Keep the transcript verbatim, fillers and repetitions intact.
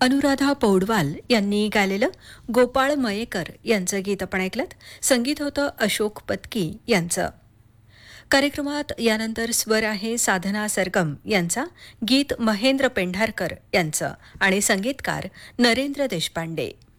अनुराधा पौडवाल यांनी गायलेलं गोपाळ मयेकर यांचं गीत आपण ऐकलं. संगीत होतं अशोक पत्की यांचं. कार्यक्रमात यानंतर स्वर आहे साधना सरगम यांचा, गीत महेंद्र पेंढारकर यांचं आणि संगीतकार नरेंद्र देशपांडे.